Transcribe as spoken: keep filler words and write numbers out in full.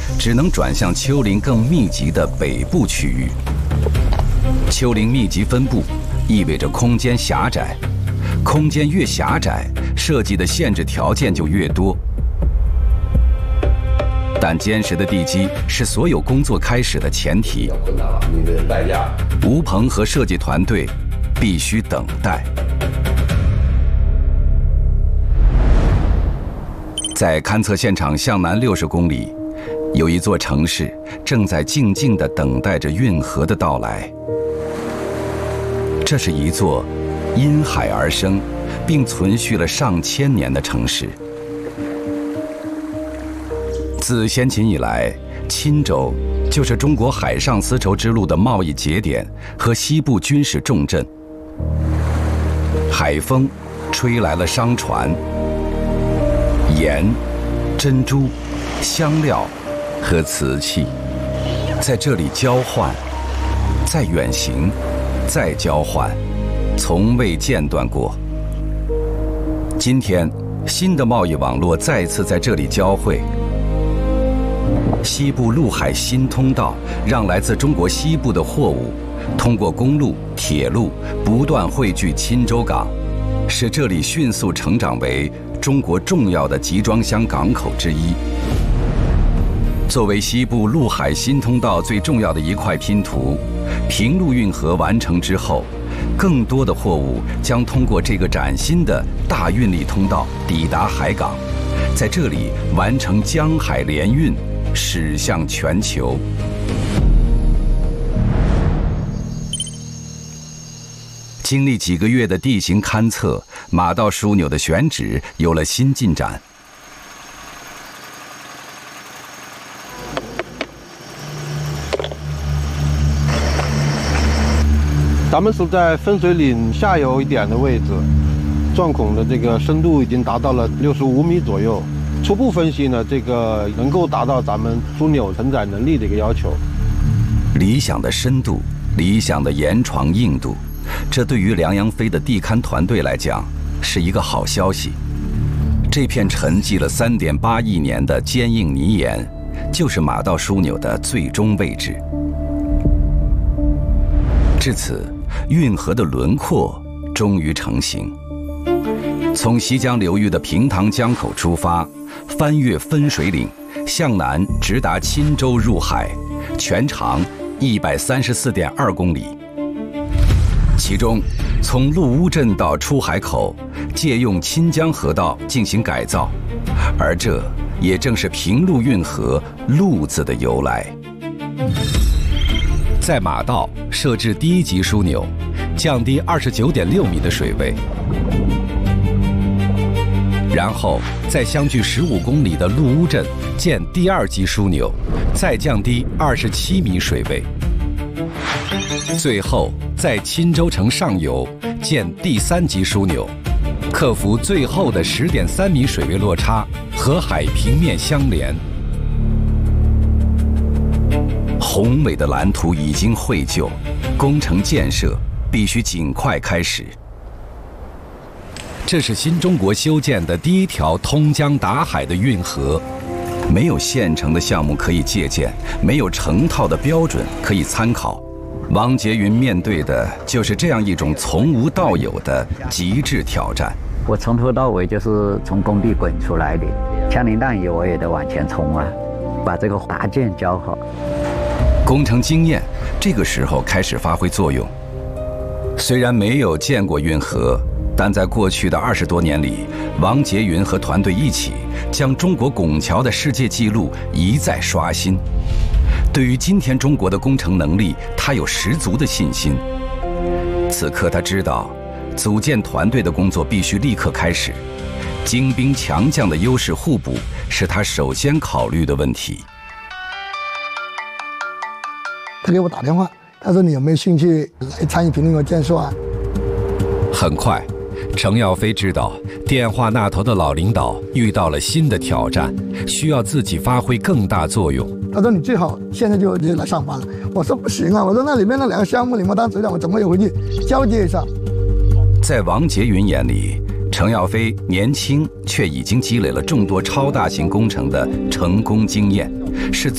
只能转向丘陵更密集的北部区域。丘陵密集分布意味着空间狭窄，空间越狭窄，设计的限制条件就越多。但坚实的地基是所有工作开始的前提。吴鹏和设计团队必须等待。在勘测现场向南六十公里，有一座城市正在静静地等待着运河的到来。这是一座因海而生，并存续了上千年的城市。自先秦以来，钦州就是中国海上丝绸之路的贸易节点和西部军事重镇。海风吹来了商船、盐、珍珠、香料和瓷器，在这里交换，再远行，再交换，从未间断过。今天，新的贸易网络再次在这里交汇。西部陆海新通道让来自中国西部的货物通过公路、铁路不断汇聚钦州港，使这里迅速成长为中国重要的集装箱港口之一。作为西部陆海新通道最重要的一块拼图，平陆运河完成之后，更多的货物将通过这个崭新的大运力通道抵达海港，在这里完成江海联运，驶向全球。经历几个月的地形勘测，马道枢纽的选址有了新进展。 咱们是在分水岭下游一点的位置，钻孔的这个深度已经达到了六十五米左右。初步分析呢，这个能够达到咱们枢纽承载能力的一个要求。 理想的深度，理想的岩床硬度，这对于梁阳飞的地勘团队来讲是一个好消息。这片沉寂了三点八亿年的坚硬泥岩，就是马道枢纽的最终位置。至此，运河的轮廓终于成型。从西江流域的平塘江口出发，翻越分水岭，向南直达钦州入海，全长一百三十四点二公里。其中，从陆乌镇到出海口，借用钦江河道进行改造，而这也正是平陆运河“陆”字的由来。在马道设置第一级枢纽，降低二十九点六米的水位。然后在相距十五公里的陆乌镇建第二级枢纽，再降低二十七米水位。最后在钦州城上游建第三级枢纽，克服最后的十点三米水位落差，和海平面相连。宏伟的蓝图已经绘就，工程建设必须尽快开始。这是新中国修建的第一条通江达海的运河，没有现成的项目可以借鉴，没有成套的标准可以参考。王杰云面对的就是这样一种从无到有的极致挑战。 我从头到尾就是从工地滚出来的，枪林弹雨我也得往前冲啊，把这个搭建教好。 工程经验这个时候开始发挥作用。虽然没有建过运河，但在过去的二十多年里，王杰云和团队一起将中国拱桥的世界纪录一再刷新。对于今天中国的工程能力，他有十足的信心。此刻他知道，组建团队的工作必须立刻开始。精兵强将的优势互补是他首先考虑的问题。 他给我打电话，他说：“你有没有兴趣来参与平陆运河建设啊？” 很快，程耀飞知道电话那头的老领导遇到了新的挑战，需要自己发挥更大作用。 他说：“你最好现在就就来上班了。”我说：“不行啊！我说那里面那两个项目你们当组长，我怎么也回去交接一下？” 在王杰云眼里，程耀飞年轻，却已经积累了众多超大型工程的成功经验，是